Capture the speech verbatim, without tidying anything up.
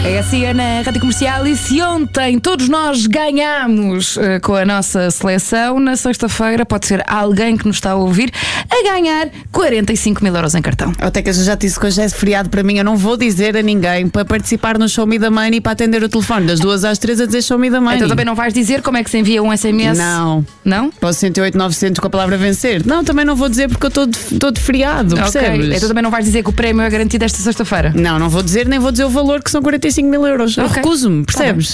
É assim na Rádio Comercial. E se ontem todos nós ganhamos uh, com a nossa seleção, na sexta-feira pode ser alguém que nos está a ouvir a ganhar quarenta e cinco mil euros em cartão. Até que eu já disse que hoje é feriado para mim. Eu não vou dizer a ninguém para participar no Show Me the Money e para atender o telefone das duas às três a dizer Show Me the Money. Então também não vais dizer como é que se envia um S M S? Não. Não? Para o cento e oito novecentos com a palavra vencer. Não, também não vou dizer porque eu estou de, estou de feriado, percebes? Ok, então também não vais dizer que o prémio é garantido esta sexta-feira? Não, não vou dizer, nem vou dizer o valor que são quarenta e cinco mil euros. Eu Ok. recuso-me, percebes?